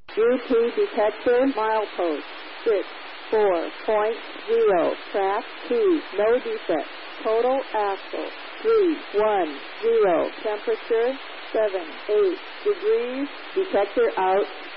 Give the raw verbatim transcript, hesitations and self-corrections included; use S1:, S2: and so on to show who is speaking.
S1: U P detector milepost six four point zero. Track two. No defect. Total axle three one zero. Temperature seven eight degrees. Detector out.